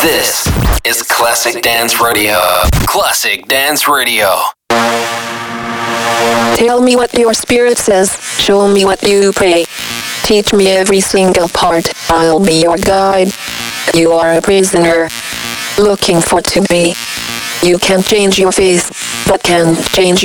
This is Classic Dance Radio. Classic Dance Radio. Tell me what your spirit says, show me what you pray. Teach me every single part, I'll be your guide. You are a prisoner, looking for to be. You can't change your face, but can change